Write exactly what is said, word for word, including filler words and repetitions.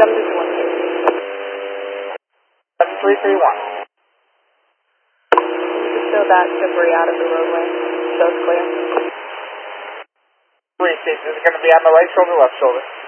Come to one. seven three three one. Just fill that debris out of the roadway, so it's clear. Three stations is going to be on the right shoulder, left shoulder.